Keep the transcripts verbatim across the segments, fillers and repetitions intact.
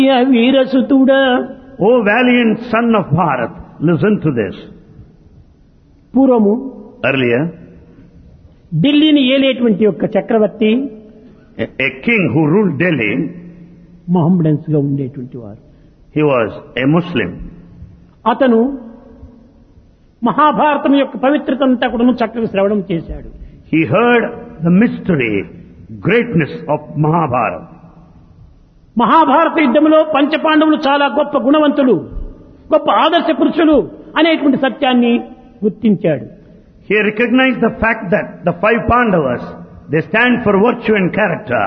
వీరసుతుడా, O valiant son of Bharat, listen to this. పూర్వము Earlier, ఢిల్లీని ఏలేటువంటి యొక్క చక్రవర్తి a, a king who ruled Delhi, మొహమ్మడన్స్ గా ఉండేటువంటి వారు. he was a Muslim. అతను మహాభారతం యొక్క పవిత్రత అంతా కూడా చక్కగా శ్రవణం చేశాడు. He heard the mystery, greatness of Mahabharata. Mahabharata యుద్ధంలో పంచపాండవులు చాలా గొప్ప గుణవంతులు, గొప్ప ఆదర్శ పురుషులు అనేటువంటి సత్యాన్ని గుర్తించాడు. He recognized the fact that the five Pandavas, they stand for virtue and character.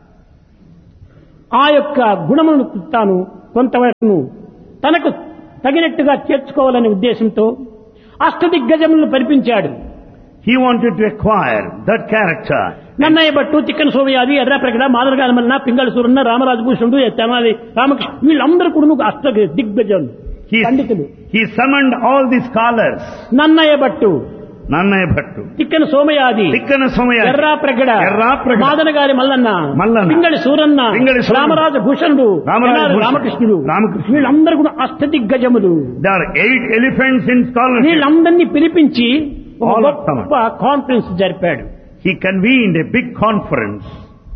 ఆ యొక్క గుణములను తాను కొంతవరకు తనకు తగినట్టుగా చేర్చుకోవాలనే ఉద్దేశంతో అష్టదిగ్గజములను పరిపించాడు. He wanted to acquire that character. Nannaya Bhattu, Tikkana సోమయాది, Errapragada, మాదరగానమన్న, Pingala Suranna, రామరాజభూషణుడు, Tenali Ramakrishna, వీళ్ళందరూ కూడా అష్ట దిగ్గజం He, పండితులు. he summoned all the scholars. Nannaya Bhattu, Nannaya Bhattu, Tikkana సోమయాది, Tikkana Somayadi, Errapragada, Errapragada, మాదనగారి Mallanna, Mallanna, Pingali Suranna, Pingali Suranna, రామరాజభూషణుడు, Ramaraja Tenali Bhushanudu, రామకృష్ణుడు, రామకృష్ణుడు, వీళ్ళందరూ కూడా అష్టదిగ్గజములు. there are eight elephants in scholarship. వీళ్ళందరినీ పిలిపించి ఒక All of them. గొప్ప conference జరిపాడు. He convened a big conference.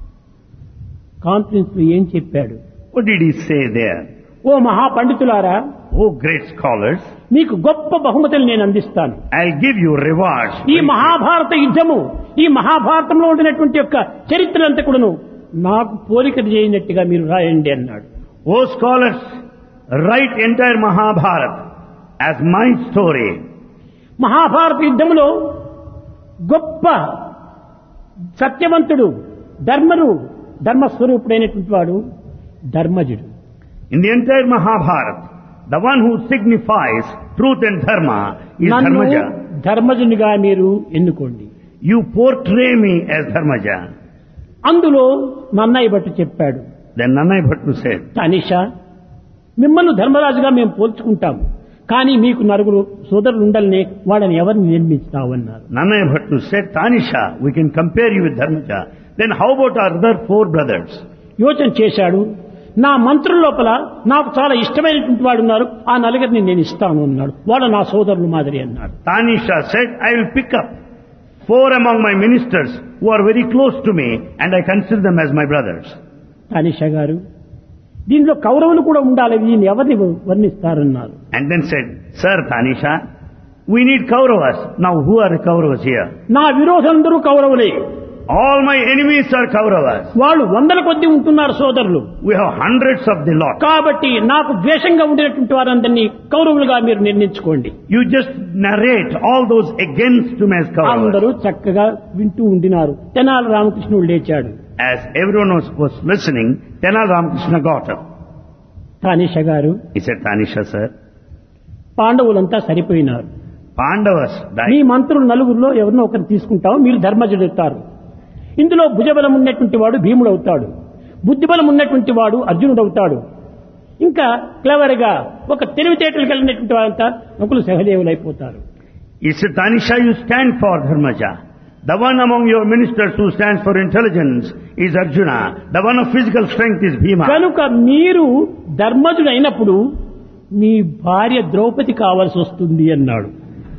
Conference లో ఏం చెప్పాడు? What did he say there? Oh మహాపండితులారా, Oh great scholars, మీకు గొప్ప బహుమతులు నేను అందిస్తాను. I'll give you rewards. ఈ మహాభారత యుద్ధము, ఈ మహాభారతంలో ఉండినటువంటి యొక్క చరిత్ర అంతా కూడాను నాకు పోలిక చేయనట్టుగా మీరు రాయండి అన్నాడు. Oh scholars, write entire Mahabharata as my story. Mahabharata యుద్ధములో గొప్ప సత్యవంతుడు, ధర్మరు, ధర్మస్వరూపుడైనటువంటి వాడు ధర్మజుడు. In the entire Mahabharata, the one who signifies truth and dharma is నన్ను Dharmaja. ధర్మజునిగా మీరు ఎన్నుకోండి. You portray me as Dharmaja. అందులో నన్నయ్య భట్టు చెప్పాడు, Then Nannaya Bhattu said, Tanisha, మిమ్మల్ని ధర్మరాజుగా మేము పోల్చుకుంటాం, కానీ మీకు నలుగురు సోదరులు ఉండాలని వాళ్ళని ఎవరిని నిర్మిస్తావన్నారు. Nannaya Bhattu said, Tanisha, we can compare you with Dharmaja. Then how about our other four brothers? యోచన చేశాడు. నా మంత్రుల లోపల నాకు చాలా ఇష్టమైనటువంటి వాడు ఉన్నారు, ఆ నలుగురిని నేను ఇస్తాను అన్నాడు. వాళ్ళ నా సోదరులు మాదిరి అన్నాడు. Tanisha said, I will pick up four among my ministers who are very close to me and I consider them as my brothers. Tanisha గారు, దీనిలో కౌరవులు కూడా ఉండాలి, దీన్ని ఎవరిని వర్ణిస్తారన్నారు. And then said, Sir Tanisha, we need Kauravas. Now who are the Kauravas here? నా విరోధులందరూ కౌరవులే. All my enemies are Kauravas. వాళ్ళు వందల కొద్ది ఉంటున్నారు సోదరులు. We have hundreds of the lot. కాబట్టి నాకు ద్వేషంగా ఉండేటువంటి వారందరినీ కౌరవులుగా మీరు నిర్ణయించుకోండి. You just narrate all those against him as Kauravas. అందరూ చక్కగా వింటూ ఉండినారు. తెనాలి రామకృష్ణుడు లేచాడు. As everyone was, was listening, Tenali Ramakrishna got up. Tanisha గారు, He said, Tanisha sir, పాండవులంతా సరిపోయినారు. Pandavas me died. మంత్రులు నలుగురిలో ఎవరినో ఒకరిని తీసుకుంటాం, మీరు ధర్మజుడు అవుతారు. ఇందులో భుజబలం ఉన్నటువంటి వాడు భీముడు అవుతాడు, బుద్ధిబలం ఉన్నటువంటి వాడు అర్జునుడు అవుతాడు. ఇంకా క్లవర్ గా ఒక తెలివితేటలు కలిగినటువంటి వారంతా నకులు సహదేవులు అయిపోతారు. He said, Tanisha, you stand for Dharmaja. The one among your ministers who stands for intelligence is Arjuna. The one of physical strength is Bhima. కనుక మీరు ధర్మజుడు అయినప్పుడు మీ భార్య ద్రౌపది కావాల్సి వస్తుంది అన్నాడు.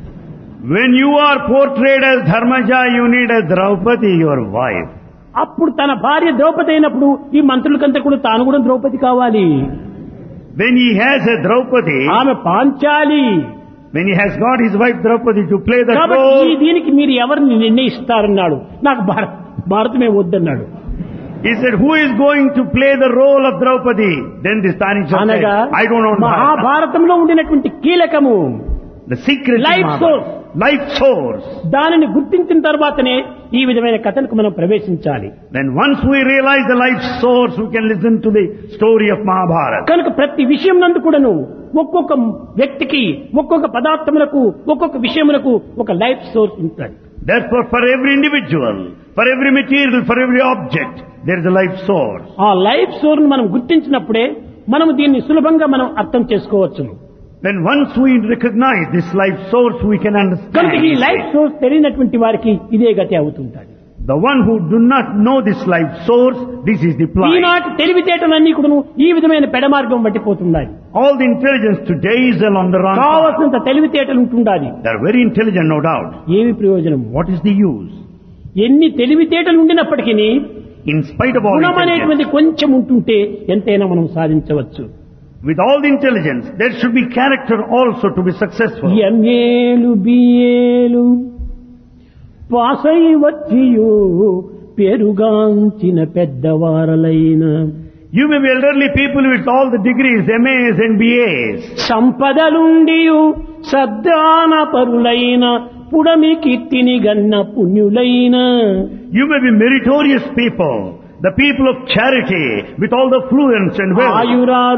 When you are portrayed as Dharmaja, you need a Draupadi, your wife. అప్పుడు తన భార్య ద్రౌపది అయినప్పుడు ఈ మంత్రులకంతా కూడా తాను కూడా ద్రౌపది కావాలి. When he has a Draupadi, ఆమె Panchali. when he has got his wife Draupadi to play the కాబట్టి ఈ role, దీనికి మీరు ఎవరిని నిర్ణయిస్తారన్నాడు. నాకు భారత భారతమే వద్దన్నాడు. he said, who is going to play the role of Draupadi? Then this Tanisha said, అనగా I don't know. Bharata. మహాభారతంలో ఉండినటువంటి కీలకము The secret Life of source. Mahabharata. Life source. దానిని గుర్తించిన తర్వాతనే ఈ విధమైన కథలకు మనం ప్రవేశించాలి. Then once we realize the life source, we can listen to the story of Mahabharata. కనుక ప్రతి విషయం నందు కూడాను ఒక్కొక్క వ్యక్తికి, ఒక్కొక్క పదార్థములకు, ఒక్కొక్క విషయములకు ఒక లైఫ్ సోర్స్ ఉంటుంది. Therefore, for every individual, for every material, for every object, there is a life source. ఆ లైఫ్ సోర్స్ మనం గుర్తించినప్పుడే మనం దీన్ని సులభంగా మనం అర్థం చేసుకోవచ్చును. Then once we recognize this life source, we can understand. కనుక ఈ లైఫ్ సోర్స్ తెలియనటువంటి వారికి ఇదే గతి అవుతుంటాడు. The one who do not know this life source, this is the plight. ఈనాటి తెలివితేటలన్నీ కూడా ఈ విధమైన పెడమార్గం పట్టిపోతున్నాయి. All the intelligence today is along the wrong path. కావలసినంత తెలివితేటలు ఉంటుండాలి. They are very intelligent, no doubt. ఏమి ప్రయోజనం? What is the use? ఎన్ని తెలివితేటలు ఉండినప్పటికీ In spite of all గుణం intelligence, అనేటువంటి కొంచెం ఉంటుంటే ఎంతైనా మనం సాధించవచ్చు. with all the intelligence, there should be character also to be successful. ఎంఏలు బిఏలు పాసై వచ్చియో పేరుగాంచిన పెద్దవారలైన You may be elderly people with all the degrees, M As and B As. సంపదలుండియు సద్దాన పరులైన పుడమి కీర్తిని గన్న పుణ్యులైన You may be meritorious people, the people of charity with all the fluence and wealth. ఆయురా